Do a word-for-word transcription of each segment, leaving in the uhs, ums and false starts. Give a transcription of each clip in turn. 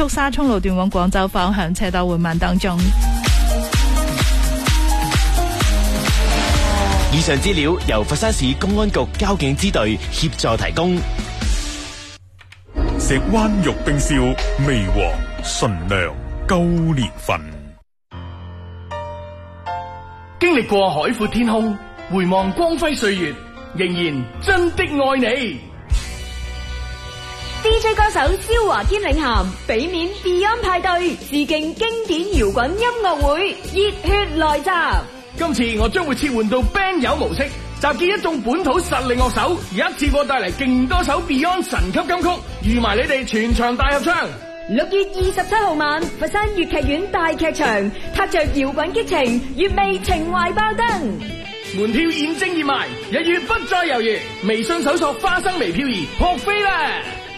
速沙涌路段往廣州方向車多緩慢當中。 以上資料由佛山市公安局交警支隊協助提供。 石灣玉冰燒，微黃純良高年份。 經歷過海闊天空，回望光輝歲月，仍然真的愛你。 D J 歌手蕭華堅領銜，俾面 Beyond 派對，致敬經典搖滾音樂會，熱血來襲。 今次我將會切換到 band 友模式，集結一眾本土實力樂手，一次過帶嚟勁多首 Beyond 神級金曲，預埋你哋全場大合唱。 六月二十七號晚，佛山粵劇院大劇場，踏着搖滾激情，粵味情懷爆燈。 門票現正熱賣，一月不再猶豫，微信搜索花生微漂兒撲飛啦！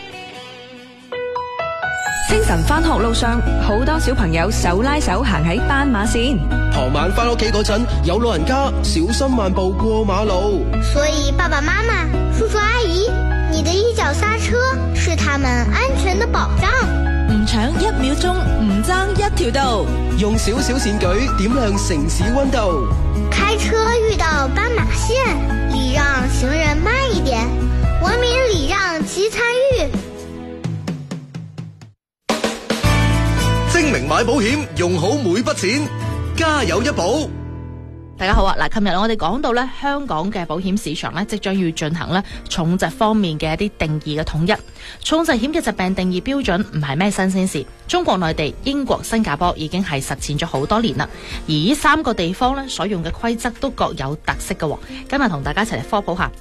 清晨返學路上，好多小朋友手拉手行喺斑馬線。 傍晚返屋企嗰陣，有老人家小心慢步過馬路。 所以爸爸媽媽、叔叔阿姨，你的一腳剎車是他們安全的保障。 唔搶一秒鐘，唔爭一條道。 用小小善舉點亮城市溫度。 開車遇到斑馬線，禮讓行人慢一點，文明禮讓即參與。 精明買保險，用好每筆錢，家有一保。 大家好啊！嗱，琴日我哋講到咧，香港嘅保險市場咧，即將要進行咧重疾方面嘅一啲定義嘅統一。重疾險嘅疾病定義標準唔係咩新鮮事，中國內地、英國、新加坡已經係實踐咗好多年啦。而呢三個地方咧所用嘅規則都各有特色嘅。今日同大家一齊嚟科普下。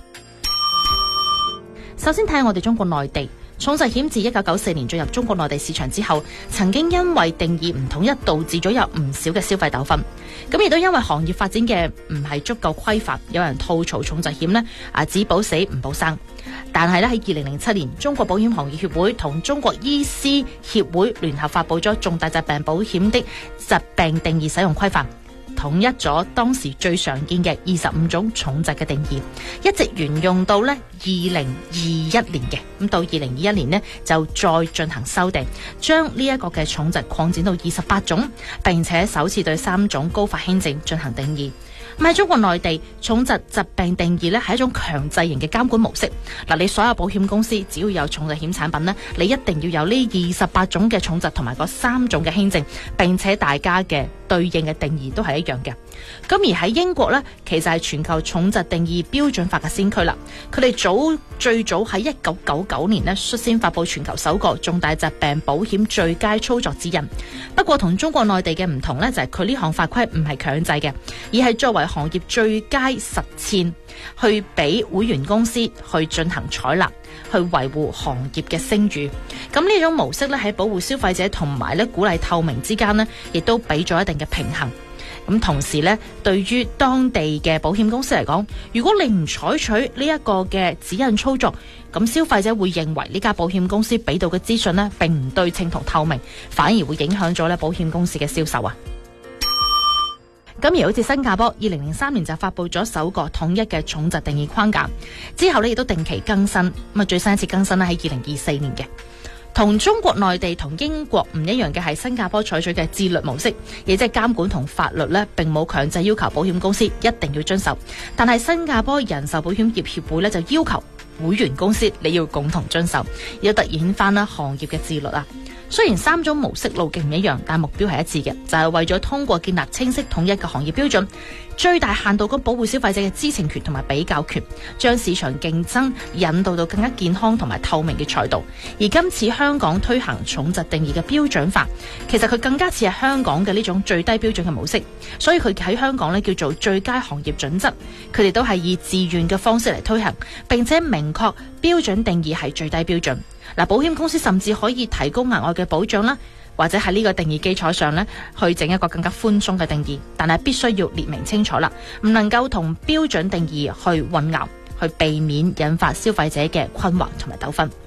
首先睇下我哋中國內地。重疾險自一九九四年進入中國內地市場之後，曾經因為定義唔統一，導致咗有唔少嘅消費糾紛。咁亦都因為行業發展嘅唔係足夠規範，有人吐槽重疾險呢啊只保死唔保生。但係咧喺二零零七年，中國保險行業協會同中國醫師協會聯合發佈咗重大疾病保險的疾病定義使用規範，統一咗當時最常見嘅二十五種重疾嘅定義，一直沿用到咧二零二一年嘅。咁到二零二一年呢，就再進行修訂，將呢一個嘅重疾擴展到二十八種，並且首次對三種高發輕症進行定義。咁喺中國內地，重疾疾病定義咧係一種強制型嘅監管模式。嗱，你所有保險公司只要有重疾險產品呢，你一定要有呢二十八種嘅重疾同埋嗰三種嘅輕症，並且大家嘅對應嘅定義都係一樣嘅。咁而喺英國呢，其實係全球重疾定義標準法嘅先驅啦。佢哋早最早喺一九九九年呢，率先發佈全球首個重大疾病保險最佳操作指引。不過同中國內地嘅唔同呢，就係佢呢項法規唔係強制嘅，而係作為行業最佳實踐，去俾會員公司去進行採納，去維護行業嘅聲譽。咁呢種模式咧喺保護消費者同埋咧鼓勵透明之間呢，亦都俾咗一定嘅平衡。咁同時咧，對於當地嘅保險公司嚟講，如果你唔採取呢一個嘅指引操作，咁消費者會認為呢家保險公司俾到嘅資訊呢並唔對稱同透明，反而會影響咗咧保險公司嘅銷售啊。咁而好似新加坡，二零零三年就發佈咗首個統一嘅重疾定義框架，之後咧亦都定期更新。咁啊，最新一次更新咧喺二零二四年嘅。同中國內地同英國唔一樣嘅係，新加坡採取嘅自律模式，亦即係監管同法律咧並冇強制要求保險公司一定要遵守，但係新加坡人壽保險業協會咧就要求會員公司你要共同遵守，要突顯翻啦行業嘅自律啊。雖然三種模式路徑唔一樣，但目標係一致嘅，就係為咗通過建立清晰統一嘅行業標準，最大限度咁保護消費者嘅知情權同埋比較權，將市場競爭引導到更加健康同埋透明嘅賽道。而今次香港推行重疾定義嘅標準法，其實佢更加似係香港嘅呢種最低標準嘅模式，所以佢喺香港呢叫做最佳行業準則。佢哋都係以自願嘅方式嚟推行，並且明確標準定義係最低標準。嗱，保險公司甚至可以提供額外嘅保障啦，或者喺呢個定義基礎上呢，去整一個更加寬鬆嘅定義，但係必須要列明清楚啦，唔能夠同標準定義去混淆，去避免引發消費者嘅困惑同埋糾紛。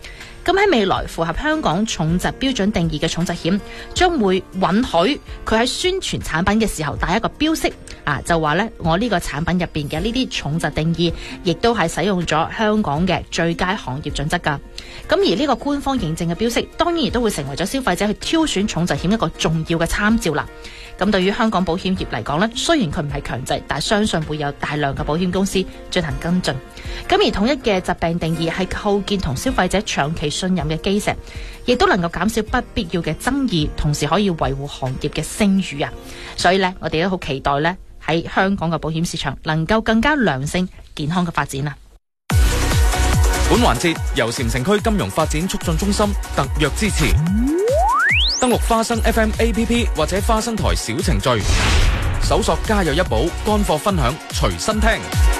咁喺未來符合香港重疾標準定義嘅重疾險，將會允許佢喺宣傳產品嘅時候帶一個標識啊，就話呢，我呢個產品入邊嘅呢啲重疾定義，亦都係使用咗香港嘅最佳行業準則噶。咁而呢個官方認證嘅標識，當然亦都會成為咗消費者去挑選重疾險一個重要嘅參照啦。咁對於香港保險業嚟講呢，雖然佢唔係強制，但係相信會有大量嘅保險公司進行跟進。咁而統一嘅疾病定義係構建同消費者長期信任嘅基石，亦都能夠減少不必要嘅爭議，同時可以維護行業嘅聲譽啊！所以呢，我哋都好期待呢喺香港嘅保險市場能夠更加良性健康嘅發展啊！ 本環節由禪城區金融發展促進中心特約支持。登錄花生 F M A P P 或者花生台小程序，搜索家有一寶乾貨分享，隨身聽。